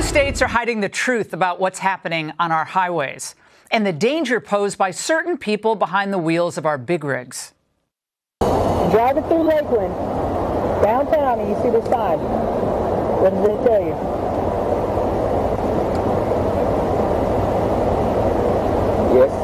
Blue states are hiding the truth about what's happening on our highways and the danger posed by certain people behind the wheels of our big rigs. Driving through Lakeland, downtown, and you see the sign. What does it tell you? Yes.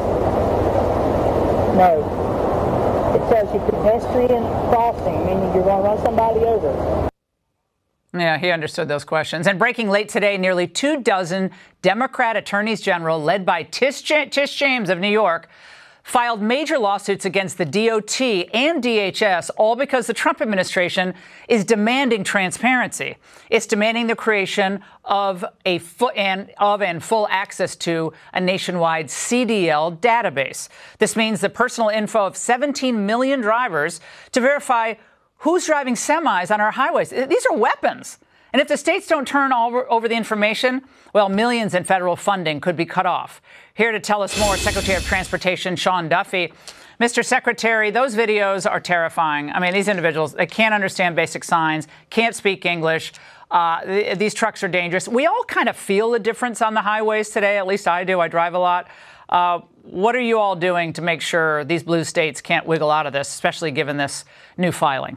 No. It tells you pedestrian crossing, meaning you're going to run somebody over. Yeah, he understood those questions. And breaking late today, nearly 24 Democrat attorneys general, led by Tish James of New York, filed major lawsuits against the DOT and DHS, all because the Trump administration is demanding transparency. It's demanding the creation of and full access to a nationwide CDL database. This means the personal info of 17 million drivers to verify who's driving semis on our highways. These are weapons. And if the states don't turn over the information, well, millions in federal funding could be cut off. Here to tell us more, Secretary of Transportation Sean Duffy. Mr. Secretary, those videos are terrifying. I mean, these individuals, they can't understand basic signs, can't speak English. These trucks are dangerous. We all kind of feel the difference on the highways today. At least I do. I drive a lot. What are you all doing to make sure these blue states can't wiggle out of this, especially given this new filing?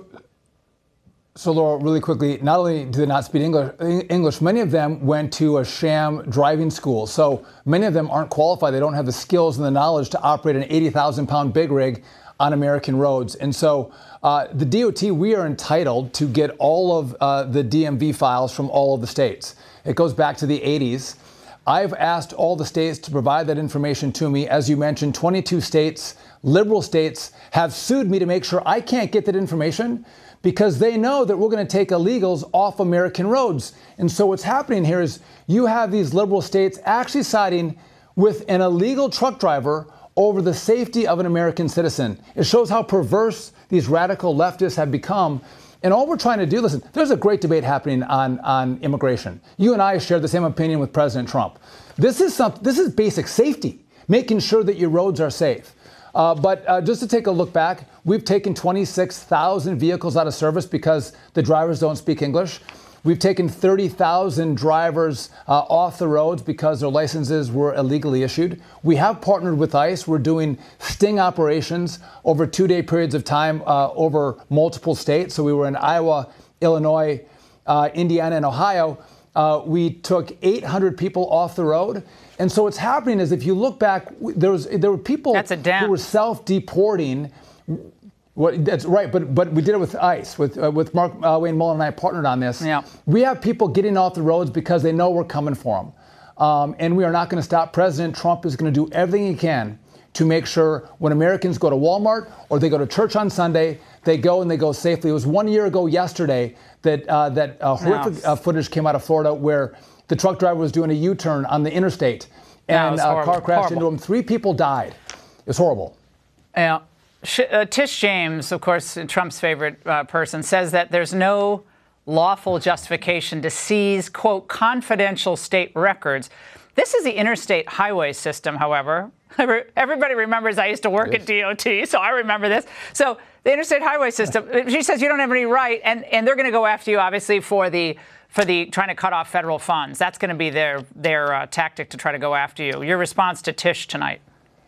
So Laura, really quickly, not only do they not speak English, many of them went to a sham driving school. So many of them aren't qualified. They don't have the skills and the knowledge to operate an 80,000-pound big rig on American roads. And so the DOT, we are entitled to get all of the DMV files from all of the states. It goes back to the 80s. I've asked all the states to provide that information to me. As you mentioned, 22 states, liberal states, have sued me to make sure I can't get that information because they know that we're going to take illegals off American roads. And so what's happening here is you have these liberal states actually siding with an illegal truck driver over the safety of an American citizen. It shows how perverse these radical leftists have become. And all we're trying to do, listen, there's a great debate happening on immigration. You and I share the same opinion with President Trump. This is basic safety, making sure that your roads are safe. But just to take a look back, we've taken 26,000 vehicles out of service because the drivers don't speak English. We've taken 30,000 drivers off the roads because their licenses were illegally issued. We have partnered with ICE. We're doing sting operations over 2-day periods of time over multiple states. So we were in Iowa, Illinois, Indiana, and Ohio. We took 800 people off the road. And so what's happening is if you look back, there were people who were self-deporting. That's right, but we did it with ICE, with Mark Wayne Mullen and I partnered on this. Yeah. We have people getting off the roads because they know we're coming for them. And we are not going to stop. President Trump is going to do everything he can to make sure when Americans go to Walmart or they go to church on Sunday, they go safely. It was 1 year ago yesterday that horrific footage came out of Florida where the truck driver was doing a U-turn on the interstate and a car crashed into him. 3 people died. It was horrible. Yeah. Tish James, of course, Trump's favorite person, says that there's no lawful justification to seize, quote, confidential state records. This is the interstate highway system, however. Everybody remembers I used to work at DOT, so I remember this. So the interstate highway system, she says you don't have any right, and they're going to go after you, obviously, for the trying to cut off federal funds. That's going to be their tactic to try to go after you. Your response to Tish tonight?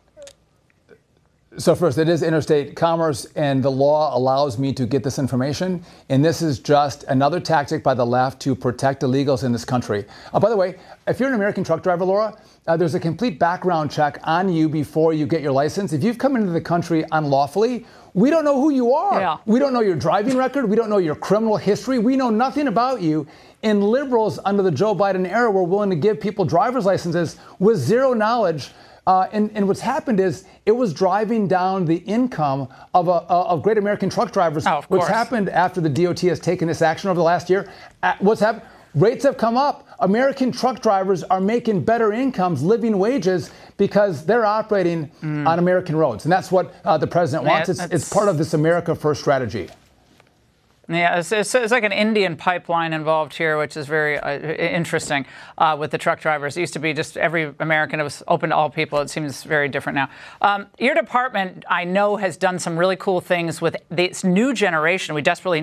So first, it is interstate commerce, and the law allows me to get this information. And this is just another tactic by the left to protect illegals in this country. By the way, if you're an American truck driver, Laura, there's a complete background check on you before you get your license. If you've come into the country unlawfully, we don't know who you are. Yeah. We don't know your driving record. We don't know your criminal history. We know nothing about you. And liberals under the Joe Biden era were willing to give people driver's licenses with zero knowledge. And what's happened is it was driving down the income of great American truck drivers. Oh, what's happened after the DOT has taken this action over the last year? What's happened? Rates have come up. American truck drivers are making better incomes, living wages, because they're operating on American roads. And that's what the president wants. It's part of this America First strategy. Yeah, it's like an Indian pipeline involved here, which is very interesting with the truck drivers. It used to be just every American. It was open to all people. It seems very different now. Your department, I know, has done some really cool things with this new generation. We desperately